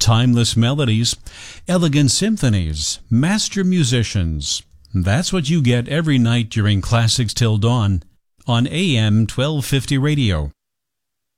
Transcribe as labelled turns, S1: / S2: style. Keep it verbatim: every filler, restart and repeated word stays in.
S1: timeless melodies, elegant symphonies, master musicians. That's what you get every night during Classics Till Dawn on A M twelve fifty radio.